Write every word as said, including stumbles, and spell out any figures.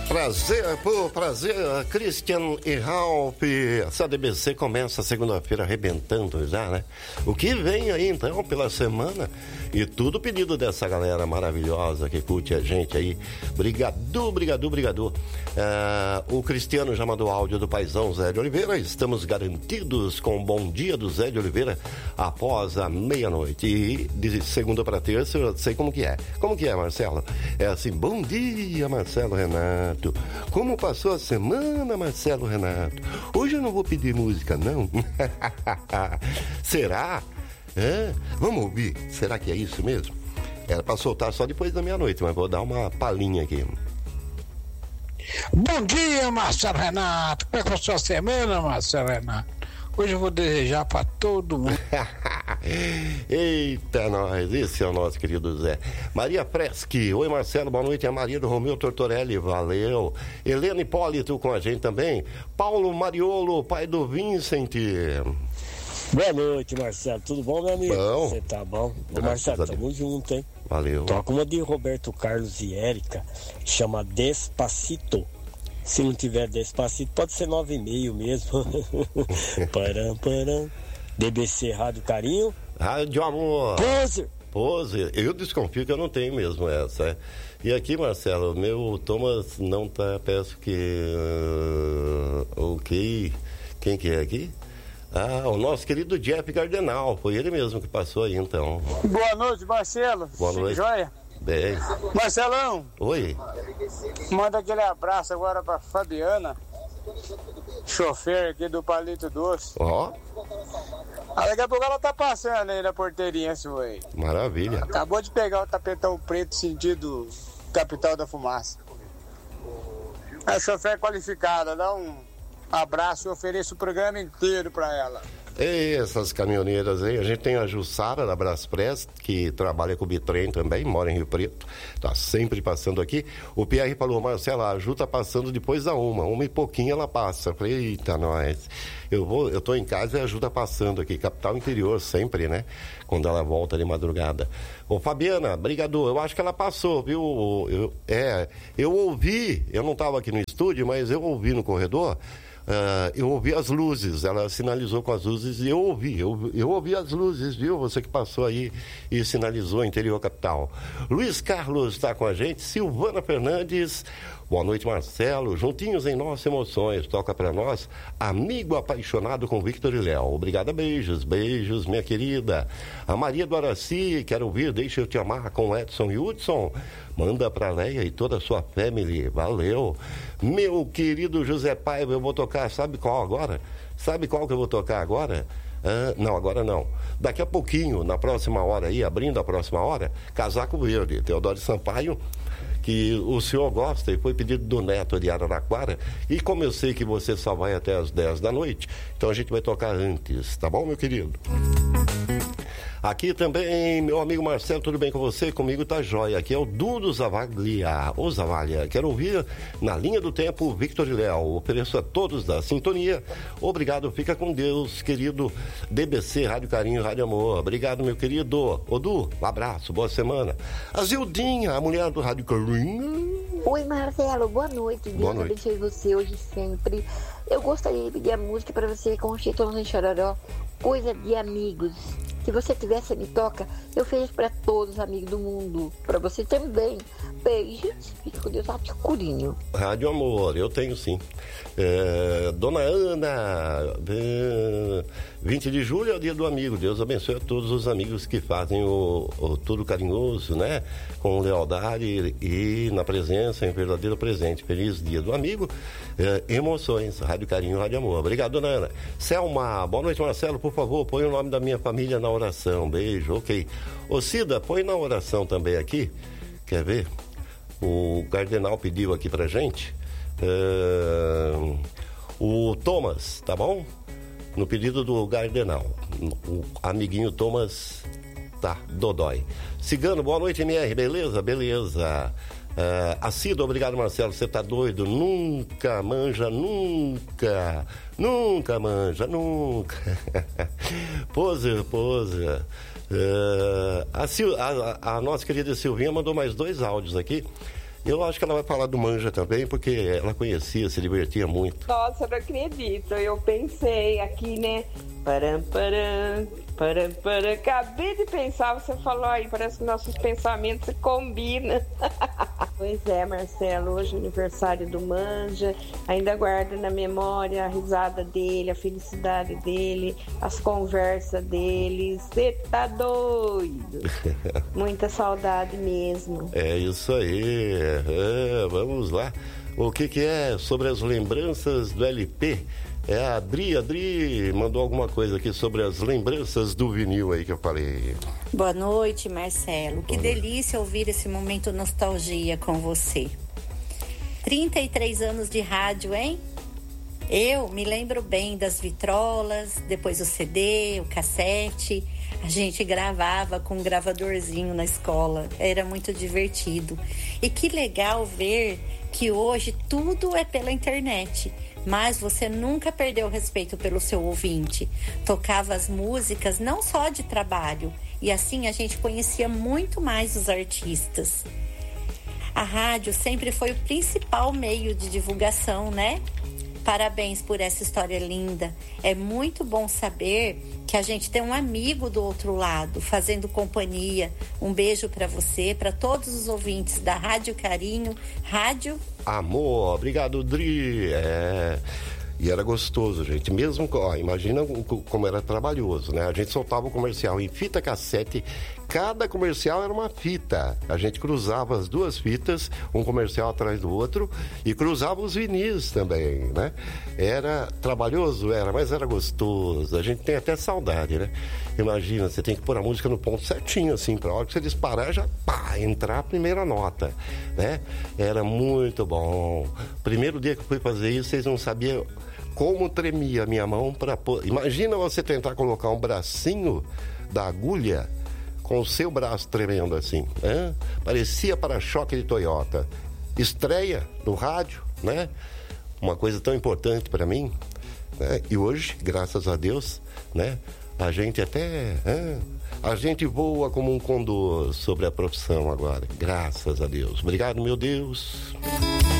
Prazer, pô, prazer, Christian e Ralph. Essa D B C começa segunda-feira arrebentando já, né? O que vem aí então pela semana? E tudo pedido dessa galera maravilhosa que curte a gente aí. Brigadu, brigadu, brigadu. Ah, o Cristiano já mandou áudio do paizão Zé de Oliveira. Estamos garantidos com o bom dia do Zé de Oliveira após a meia-noite. E de segunda para terça eu sei como que é. Como que é, Marcelo? É assim, bom dia, Marcelo Renato. Como passou a semana, Marcelo Renato? Hoje eu não vou pedir música, não. Será? É? Vamos ouvir? Será que é isso mesmo? Era para soltar só depois da meia-noite, mas vou dar uma palhinha aqui. Bom dia, Marcelo Renato. Como é que passou a semana, Marcelo Renato? Hoje eu vou desejar para todo mundo. Eita, nós, esse é o nosso querido Zé. Maria Freschi, oi Marcelo, boa noite. É a Maria do Romeu Tortorelli, valeu. Helena Hipólito com a gente também. Paulo Mariolo, pai do Vincent. Boa noite, Marcelo, tudo bom, meu amigo? Bom. Você tá bom? Ô, Marcelo, tamo junto, hein? Valeu. Toca uma de Roberto Carlos e Érica, chama Despacito. Se não tiver Despacito, pode ser nove e meio mesmo. Param, param. D B C Rádio Carinho. Rádio Amor. Pose. Pose. Eu desconfio que eu não tenho mesmo essa. É. E aqui, Marcelo, meu Thomas não tá, peço que... Uh, ok. Quem que é aqui? Ah, o nosso querido Jeff Gardenal. Foi ele mesmo que passou aí, então. Boa noite, Marcelo. Boa noite. Joia? Bem. Marcelão. Oi. Manda aquele abraço agora pra Fabiana, chofer aqui do Palito Doce. Ó. Ah, daqui a pouco ela tá passando aí na porteirinha sua aí. Maravilha. Acabou de pegar o tapetão preto sentido capital da fumaça. É chofer qualificada, dá um abraço e ofereço o programa inteiro pra ela. E essas caminhoneiras aí, a gente tem a Jussara da Braspress, que trabalha com o Bitrem também, mora em Rio Preto, tá sempre passando aqui. O Pierre falou, Marcelo, a Ju tá passando depois da uma, uma e pouquinho ela passa. Eu falei, eita, nós, eu vou, eu tô em casa e a Ju tá passando aqui, capital interior sempre, né, quando ela volta de madrugada. Ô Fabiana, brigador, eu acho que ela passou, viu, eu, é, eu ouvi, eu não tava aqui no estúdio, mas eu ouvi no corredor. Uh, eu ouvi as luzes, ela sinalizou com as luzes e eu ouvi, eu, eu ouvi as luzes, viu? Você que passou aí e sinalizou interior capital. Luiz Carlos está com a gente, Silvana Fernandes, boa noite Marcelo, juntinhos em nossas emoções, toca para nós, amigo apaixonado com Victor e Léo. Obrigada, beijos, beijos, minha querida. A Maria do Araci, quero ouvir, deixa eu te amar com Edson e Hudson. Manda pra Leia e toda a sua family, valeu. Meu querido José Paiva, eu vou tocar, sabe qual agora? Sabe qual que eu vou tocar agora? Ah, não, agora não. Daqui a pouquinho, na próxima hora aí, abrindo a próxima hora, Casaco Verde, Teodoro Sampaio, que o senhor gosta e foi pedido do Neto de Araraquara. E como eu sei que você só vai até as dez da noite, então a gente vai tocar antes, tá bom, meu querido? Aqui também, meu amigo Marcelo, tudo bem com você? Comigo tá jóia. Aqui é o Dudu Zavaglia. Ô Zavalha, quero ouvir na linha do tempo Victor e Léo. Ofereço a todos da sintonia. Obrigado, fica com Deus, querido D B C, Rádio Carinho, Rádio Amor. Obrigado, meu querido. Odu, um abraço, boa semana. A Zildinha, a mulher do Rádio Carinho. Oi, Marcelo, boa noite. Boa Deus abençoe você hoje e sempre. Eu gostaria de pedir a música para você com o Chitão Chororó, Coisa de Amigos. Se você tiver, você me toca. Eu fiz para todos os amigos do mundo. Para você também. Beijos. Fique com Deus, Rádio Curinho. Rádio Amor, eu tenho sim. É, Dona Ana, é, vinte de julho é o dia do amigo. Deus abençoe a todos os amigos que fazem o, o tudo carinhoso, né? Com lealdade e na presença, em verdadeiro presente. Feliz dia do amigo. É, emoções, Rádio Carinho, Rádio Amor. Obrigado, Dona Ana. Selma, boa noite, Marcelo. Por favor, põe o nome da minha família na oração. Beijo, ok. Ô Cida, põe na oração também aqui. Quer ver? O Cardenal pediu aqui pra gente. Uh, o Thomas, tá bom? No pedido do Cardenal. O amiguinho Thomas, tá, dodói. Cigano, boa noite, M R, beleza? Beleza. Uh, Acido, obrigado, Marcelo, você tá doido? Nunca manja, nunca, nunca manja, nunca. Pose, pose. Uh, a, Sil, a, a nossa querida Silvinha mandou mais dois áudios aqui. Eu acho que ela vai falar do Manja também, porque ela conhecia, se divertia muito. Nossa, eu não acredito. Eu pensei aqui, né? Param, param, param, param. Acabei de pensar, você falou aí, parece que nossos pensamentos se combinam. Pois é, Marcelo, hoje é aniversário do Manja. Ainda guardo na memória a risada dele, a felicidade dele, as conversas dele. Você tá doido? Muita saudade mesmo. É isso aí. É, vamos lá. O que que é sobre as lembranças do L P? É a Adri, Adri mandou alguma coisa aqui sobre as lembranças do vinil aí que eu falei. Boa noite, Marcelo. Que delícia ouvir esse momento nostalgia com você. trinta e três anos de rádio, hein? Eu me lembro bem das vitrolas, depois o C D, o cassete. A gente gravava com um gravadorzinho na escola. Era muito divertido. E que legal ver que hoje tudo é pela internet. Mas você nunca perdeu o respeito pelo seu ouvinte. Tocava as músicas não só de trabalho. E assim a gente conhecia muito mais os artistas. A rádio sempre foi o principal meio de divulgação, né? Parabéns por essa história linda. É muito bom saber que a gente tem um amigo do outro lado, fazendo companhia. Um beijo para você, para todos os ouvintes da Rádio Carinho, Rádio Amor. Obrigado, Dri. É... E era gostoso, gente. Mesmo, ó, imagina como era trabalhoso, né? A gente soltava o comercial em fita cassete. Cada comercial era uma fita. A gente cruzava as duas fitas, um comercial atrás do outro, e cruzava os vinis também, né? Era trabalhoso, era, mas era gostoso. A gente tem até saudade, né? Imagina, você tem que pôr a música no ponto certinho, assim, pra hora que você disparar, já, pá, entrar a primeira nota, né? Era muito bom. Primeiro dia que eu fui fazer isso, vocês não sabiam como tremia a minha mão para pôr. Imagina você tentar colocar um bracinho da agulha com o seu braço tremendo assim, né? Parecia para-choque de Toyota. Estreia no rádio, né? Uma coisa tão importante para mim, né? E hoje, graças a Deus, né? A gente até... Né? A gente voa como um condor sobre a profissão agora. Graças a Deus. Obrigado, meu Deus.